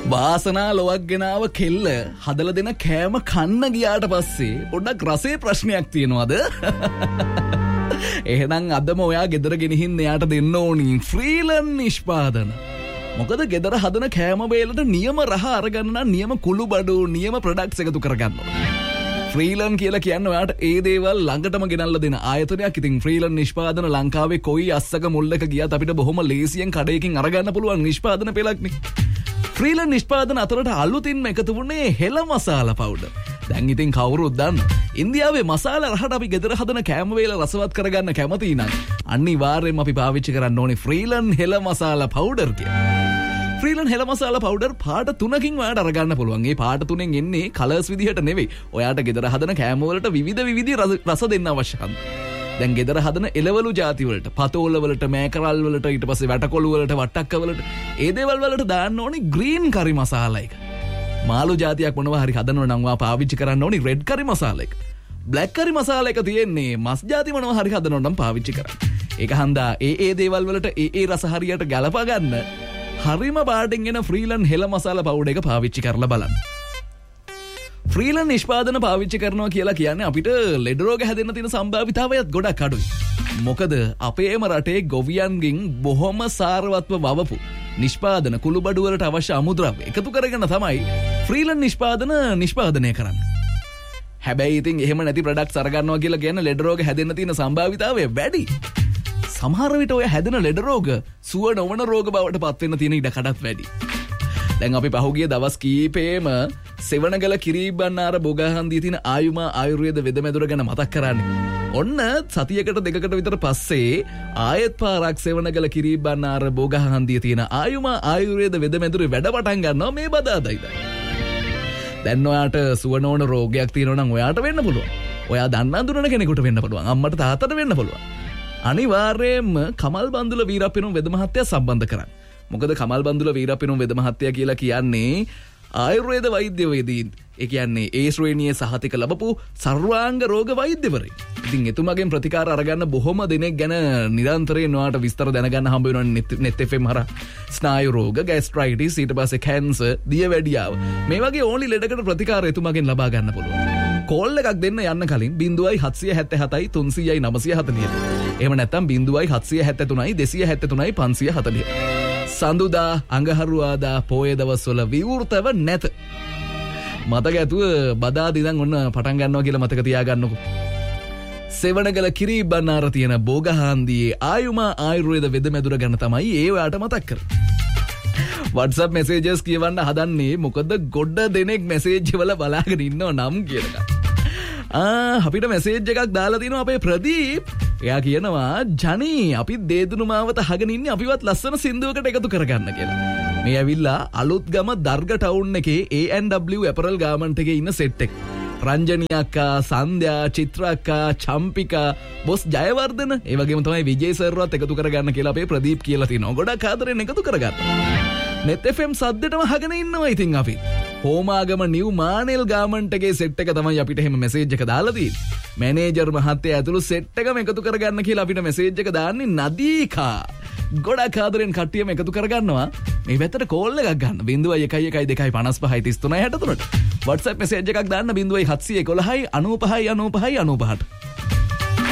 වාසනා ලොවක් ගෙනාව කෙල්ල හදලා දෙන කෑම කන්න ගියාට පස්සේ පොඩ්ඩක් රසේ ප්‍රශ්නයක් තියෙනවද? එහෙනම් අදම ඔයා ගෙදර ගෙනihin එයාට දෙන්න ඕනි ෆ්‍රීලන් නිෂ්පාදන. මොකද ගෙදර හදන කෑම වේලට නියම රහ අරගන්න නම් නියම කුළු බඩු නියම ප්‍රොඩක්ට්ස් එකතු කරගන්න ඕනේ. ෆ්‍රීලන් කියලා කියන්නේ ඔයාට ඒ දේවල් ළඟටම ගෙනල්ලා දෙන ආයතනයක්. ඉතින් ෆ්‍රීලන් නිෂ්පාදන ලංකාවේ කොයි අස්සක මුල්ලක ගියත් අපිට බොහොම ලේසියෙන් කඩේකින් අරගන්න පුළුවන් නිෂ්පාදන පෙළක්නේ. ෆ්‍රීලන් නිෂ්පාදන අතරට අලුතින්ම එකතු වුණේ හෙළ මසාලා පවුඩර්. දැන් ඉතින් කවුරුත් දන්න ඉන්දියාවේ මසාලා රහට අපි ගෙදර හදන කෑම වේල රසවත් කරගන්න කැමති නම් අනිවාර්යයෙන්ම අපි පාවිච්චි කරන්න ඕනේ ෆ්‍රීලන් හෙළ මසාලා පවුඩර් කියලා. ෆ්‍රීලන් හෙළ මසාලා පවුඩර් පාට 3කින් ඔයාලට අරගන්න පුළුවන්. මේ පාට 3න් එන්නේ කලර්ස් විදිහට නෙවෙයි. ඔයාට ගෙදර හදන කෑම වලට විවිධ රස දෙන්න අවශ්‍යයි. දැන් ගෙදර හදන එළවලු ಜಾති වලට, පතෝල වලට, මේකරල් වලට, ඊට පස්සේ වැටකොළු වලට, වට්ටක්ක වලට, ඒ දේවල් වලට දාන්න ඕනේ ග්‍රීන් කරි මසාලා එක. මාළු జాතියක් මොනවා හරි හදනවා නම් වා පාවිච්චි කරන්න ඕනේ රෙඩ් කරි මසාලා එක. බ්ලැක් කරි මසාලා එක තියෙන්නේ මස් జాති මොනවා හරි හදනවා නම් පාවිච්චි කරන්න. ඒක හන්දා ඒ දේවල් වලට ඒ රස හරියට ගලපා ගන්න හරිම පාටින් එන ෆ්‍රීලන් හෙළ මසාලා පවුඩර් එක පාවිච්චි කරලා බලන්න. ෆ්‍රීලන් නිෂ්පාදන පාවිච්චි කරනවා කියලා කියන්නේ අපිට ලෙඩ රෝග හැදෙන්න තියෙන සම්භාවිතාවයත් ගොඩක් අඩුයි. මොකද අපේම රටේ ගොවියන්ගෙන් බොහොම සාරවත්ව වවපු නිෂ්පාදන කුළුබඩු වලට අවශ්‍ය අමුද්‍රව්‍ය එකතු කරගෙන තමයි ෆ්‍රීලන් නිෂ්පාදනය කරන්නේ. හැබැයි ඉතින් එහෙම නැති ප්‍රොඩක්ට්ස් අරගන්නවා කියලා කියන ලෙඩ රෝග හැදෙන්න තියෙන සම්භාවිතාවය වැඩි. සමහර විට ඔය හැදෙන ලෙඩ රෝග සුව නොවන රෝග බවට පත් වෙන්න තියෙන ඉඩ කඩත් වැඩි. දැන් අපි පහුගිය දවස් කීපෙම සෙවණගල කිරිබන්නාර බොගහන්දියේ තියෙන ආයුමා ආයුර්වේද වෙදමැදුර ගැන මතක් කරන්නේ. ඔන්න සතියකට දෙකකට විතර පස්සේ ආයෙත් පාරක් සෙවණගල කිරිබන්නාර බොගහන්දියේ තියෙන ආයුමා ආයුර්වේද වෙදමැදුරේ වැඩ පටන් ගන්නවා මේ බදාදායි. දැන් ඔයාට සුව නොවන රෝගයක් තියෙනවා නම් ඔයාට වෙන්න පුළුවන්. ඔයා දන්න අඳුරන කෙනෙකුට වෙන්න පුළුවන්. අම්මට තාත්තට වෙන්න පුළුවන්. අනිවාර්යයෙන්ම කමල් බන්දුල වීරප්පිනුම් වෙද මහත්තයා සම්බන්ධ කරන්න. මොකද කමල් බන්දුල වීරප්පිනුම් වෙද මහත්තයා කියලා කියන්නේ ආයුර්වේද වෛද්‍යවේදීන්. ඒ කියන්නේ ඒ ශ්‍රේණියේ සහතික ලැබපු සර්වාංග රෝග වෛද්‍යවරයෙක්. ඉතින් එතුමාගෙන් ප්‍රතිකාර අරගන්න බොහොම දෙනෙක් ගැන නිරන්තරයෙන් ඔයාලට විස්තර දැනගන්න හම්බ වෙනවා net FM හරහා. ස්නායු රෝග, ગેස්ට්‍රයිටිස්, ඊට පස්සේ කැන්සර්, දියවැඩියාව. මේ වගේ ඕනි ලෙඩකට ප්‍රතිකාර එතුමාගෙන් ලබා ගන්න පුළුවන්. කෝල් එකක් දෙන්න යන්න කලින් 0777යි 300යි 940. එහෙම නැත්නම් 0773යි 273යි 540. සඳුදා අඟහරුවාදා පෝය දවස්වල විවෘතව නැත. මතක ඇතුව බදාදා ඉඳන් ඔන්න පටන් ගන්නවා කියලා මතක තියාගන්නකො. සෙවණගල කිරිබන්නාර තියෙන බෝගහන්දියේ ආයුමා ආයුර්වේද වෙදමැදුර ගැන තමයි ඒ ඔයාට මතක් කරන්නේ. WhatsApp messages කියවන්න හදන්නේ මොකද ගොඩ දෙනෙක් message වල බලාගෙන ඉන්නව නම් කියලා. අපිට message එකක් දාලා තිනවා අපේ ප්‍රදීප්. එයා කියනවා ජනී අපි දේදුණු මාවත අහගෙන ඉන්නේ අපිවත් ලස්සන සින්දුවකට එකතු කරගන්න කියලා. මේ ඇවිල්ලා අලුත්ගම දර්ග ටවුන් එකේ A&W apparel garment එකේ ඉන්න සෙට් එක. රංජනී අක්කා, සන්ධ්‍යා, චිත්‍ර අක්කා, චම්පිකා, බොස් ජයවර්ධන, ඒ වගේම තමයි විජේ සර්වත් එකතු කරගන්න කියලා අපේ ප්‍රදීප් කියලා තිනවා. ගොඩක් ආදරෙන් එකතු කරගන්න. net FM සද්දෙටම අහගෙන ඉන්නවා ඉතින් අපි. හෝමාගම නිව් මානෙල් ගාමන්ට් එකේ සෙට් එක තමයි අපිට එහෙම මැසේජ් එක දාලා තියෙන්නේ. මැනේජර් මහත්තයා ඇතුළු සෙට් එකම එකතු කරගන්න කියලා අපිට මැසේජ් එක දාන්නේ නදීකා. ගොඩක් ආදරෙන් කට්ටියම එකතු කරගන්නවා. මේ පැත්තට කෝල් එකක් ගන්න 0112553363ට WhatsApp මැසේජ් එකක් දාන්න 0711 95 95 95ට.